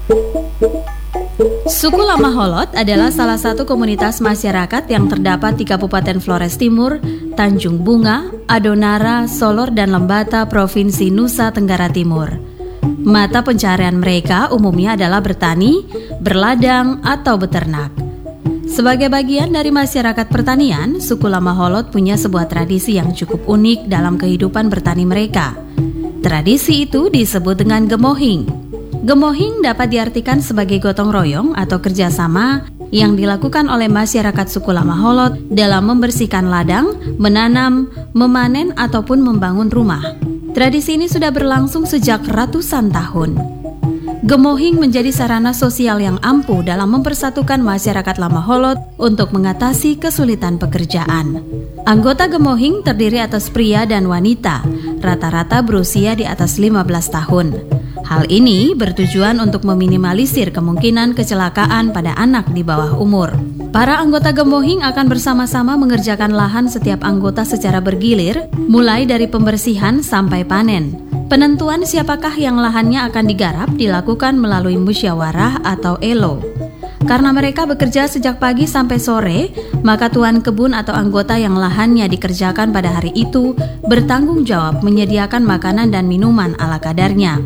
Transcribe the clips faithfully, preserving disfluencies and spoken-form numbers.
Suku Lama Holot adalah salah satu komunitas masyarakat yang terdapat di Kabupaten Flores Timur, Tanjung Bunga, Adonara, Solor, dan Lembata, Provinsi Nusa Tenggara Timur. Mata pencaharian mereka umumnya adalah bertani, berladang, atau beternak. Sebagai bagian dari masyarakat pertanian, suku Lama Holot punya sebuah tradisi yang cukup unik dalam kehidupan bertani mereka. Tradisi itu disebut dengan gemohing. Gemohing dapat diartikan sebagai gotong royong atau kerjasama yang dilakukan oleh masyarakat suku Lama Holot dalam membersihkan ladang, menanam, memanen, ataupun membangun rumah. Tradisi ini sudah berlangsung sejak ratusan tahun. Gemohing menjadi sarana sosial yang ampuh dalam mempersatukan masyarakat Lama Holot untuk mengatasi kesulitan pekerjaan. Anggota Gemohing terdiri atas pria dan wanita, rata-rata berusia di atas lima belas tahun. Hal ini bertujuan untuk meminimalisir kemungkinan kecelakaan pada anak di bawah umur. Para anggota Gemohing akan bersama-sama mengerjakan lahan setiap anggota secara bergilir, mulai dari pembersihan sampai panen. Penentuan siapakah yang lahannya akan digarap dilakukan melalui musyawarah atau elo. Karena mereka bekerja sejak pagi sampai sore, maka tuan kebun atau anggota yang lahannya dikerjakan pada hari itu bertanggung jawab menyediakan makanan dan minuman ala kadarnya.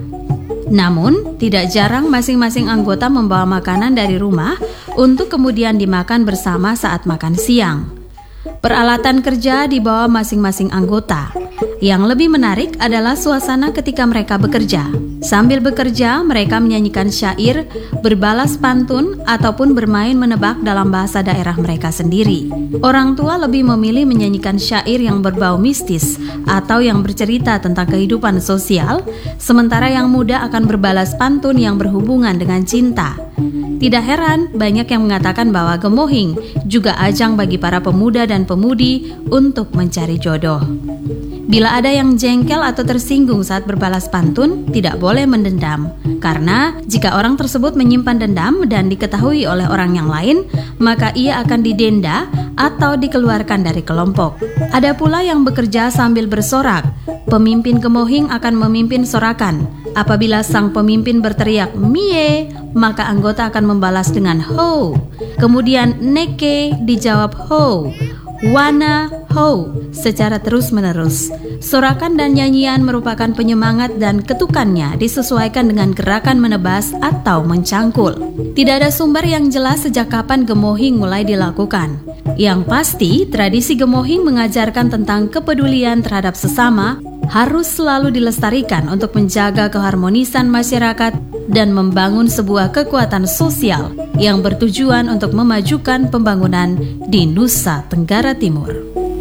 Namun, tidak jarang masing-masing anggota membawa makanan dari rumah untuk kemudian dimakan bersama saat makan siang. Peralatan kerja dibawa masing-masing anggota. Yang lebih menarik adalah suasana ketika mereka bekerja. Sambil bekerja, mereka menyanyikan syair, berbalas pantun, ataupun bermain menebak dalam bahasa daerah mereka sendiri. Orang tua lebih memilih menyanyikan syair yang berbau mistis atau yang bercerita tentang kehidupan sosial, sementara yang muda akan berbalas pantun yang berhubungan dengan cinta. Tidak heran, banyak yang mengatakan bahwa Gemohing juga ajang bagi para pemuda dan pemudi untuk mencari jodoh. Bila ada yang jengkel atau tersinggung saat berbalas pantun, tidak boleh mendendam. Karena jika orang tersebut menyimpan dendam dan diketahui oleh orang yang lain, maka ia akan didenda atau dikeluarkan dari kelompok. Ada pula yang bekerja sambil bersorak. Pemimpin Gemohing akan memimpin sorakan. Apabila sang pemimpin berteriak "mie", maka anggota akan membalas dengan "ho". Kemudian "neke" dijawab "ho", "wana", "ho", secara terus-menerus. Sorakan dan nyanyian merupakan penyemangat dan ketukannya disesuaikan dengan gerakan menebas atau mencangkul. Tidak ada sumber yang jelas sejak kapan Gemohing mulai dilakukan. Yang pasti, tradisi Gemohing mengajarkan tentang kepedulian terhadap sesama harus selalu dilestarikan untuk menjaga keharmonisan masyarakat dan membangun sebuah kekuatan sosial yang bertujuan untuk memajukan pembangunan di Nusa Tenggara Timur.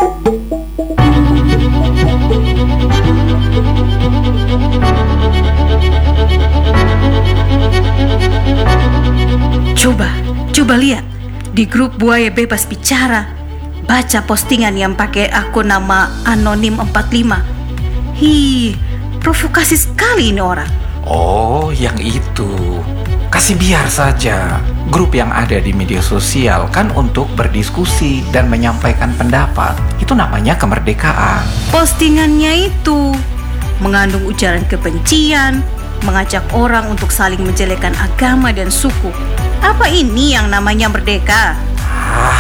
Coba, coba lihat di grup Buaya Bebas Bicara. Baca postingan yang pakai akun nama Anonim empat lima. Hi, provokasi sekali ini orang. Oh, yang itu. Kasih biar saja. Grup yang ada di media sosial kan untuk berdiskusi dan menyampaikan pendapat. Itu namanya kemerdekaan. Postingannya itu mengandung ujaran kebencian, mengajak orang untuk saling menjelekkan agama dan suku. Apa ini yang namanya merdeka? Ah,